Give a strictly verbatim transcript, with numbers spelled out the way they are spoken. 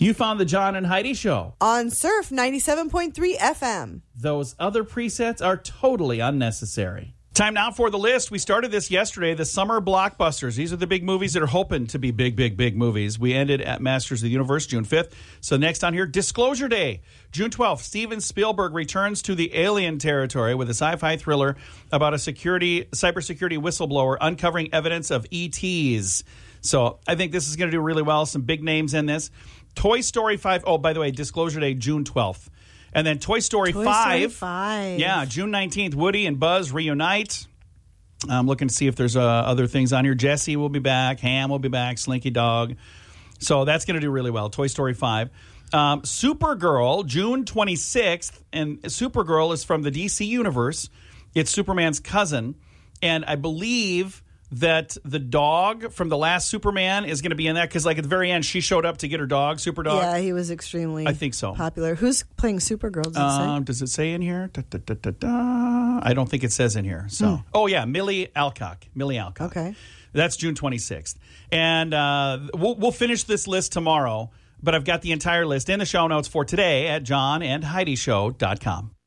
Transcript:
You found the John and Heidi Show on Surf ninety-seven point three F M. Those other presets are totally unnecessary. Time now for the list. We started this yesterday, the summer blockbusters. These are the big movies that are hoping to be big, big, big movies. We ended at Masters of the Universe, June fifth. So next on here, Disclosure Day. June twelfth, Steven Spielberg returns to the alien territory with a sci-fi thriller about a security cybersecurity whistleblower uncovering evidence of E Ts. So I think this is going to do really well. Some big names in this. Toy Story five. Oh, by the way, Disclosure Day, June twelfth. And then Toy Story Toy five. Story five. Yeah, June nineteenth, Woody and Buzz reunite. I'm looking to see if there's uh, other things on here. Jesse will be back. Ham will be back. Slinky Dog. So that's going to do really well. Toy Story five. Um, Supergirl, June twenty-sixth. And Supergirl is from the D C universe. It's Superman's cousin. And I believe that the dog from the last Superman is going to be in that because, like, at the very end, she showed up to get her dog, Superdog. Yeah, he was extremely I think so. popular. Who's playing Supergirl, does it Um, say? does it say in here? Da, da, da, da, da. I don't think it says in here. So, Hmm. Oh, yeah, Millie Alcock. Millie Alcock. Okay. That's June twenty-sixth. And uh, we'll, we'll finish this list tomorrow, but I've got the entire list in the show notes for today at john and heidi show dot com.